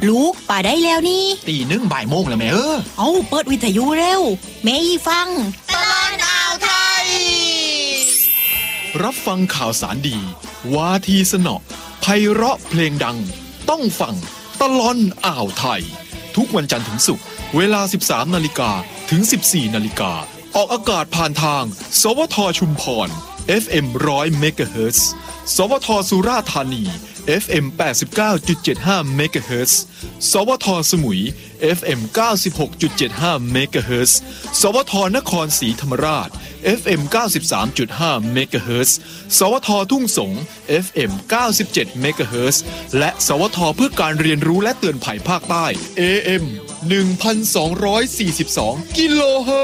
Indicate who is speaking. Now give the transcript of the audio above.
Speaker 1: ลูกป่าได้แล้วนี่
Speaker 2: ตีหนึ่งบ่ายโมงแล้วแม่
Speaker 1: เอาเปิดวิทยุเร็วแม่ยี่ฟัง
Speaker 3: ตลอดอ่าวไทย
Speaker 2: รับฟังข่าวสารดีวาทีสนอไพเราะเพลงดังต้องฟังตลอดอ่าวไทยทุกวันจันทร์ถึงศุกร์เวลา 13:00 นถึง 14:00 นออกอากาศผ่านทางสวทชุมพร FM 100 เมกะเฮิรตซ์ สวทสุราษฎร์ธานี FM 89.75 เมกะเฮิรตซ์ สวทสมุย FM 96.75 เมกะเฮิรตซ์ สวทนครศรีธรรมราช FM 93.5 เมกะเฮิรตซ์ สวททุ่งสง FM 97 เมกะเฮิรตซ์ และสวทเพื่อการเรียนรู้และเตือนภัยภาคใต้ AM 1,242 กิโลเฮิรตซ์